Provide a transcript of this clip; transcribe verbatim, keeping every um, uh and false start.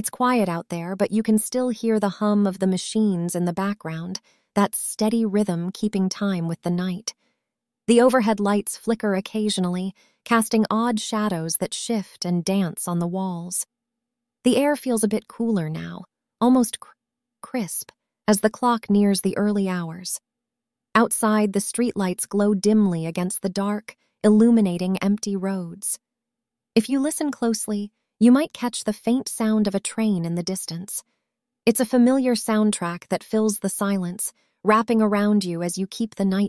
It's quiet out there, but you can still hear the hum of the machines in the background, that steady rhythm keeping time with the night. The overhead lights flicker occasionally, casting odd shadows that shift and dance on the walls. The air feels a bit cooler now, almost cr- crisp, as the clock nears the early hours. Outside, the streetlights glow dimly against the dark, illuminating empty roads. If you listen closely, you might catch the faint sound of a train in the distance. It's a familiar soundtrack that fills the silence, wrapping around you as you keep the night